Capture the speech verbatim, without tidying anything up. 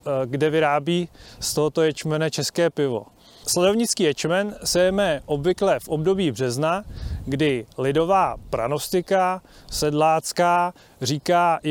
kde vyrábí z tohoto ječmene české pivo. Sledovnický ječmen se jeme obvykle v období března, kdy lidová pranostika sedlácká říká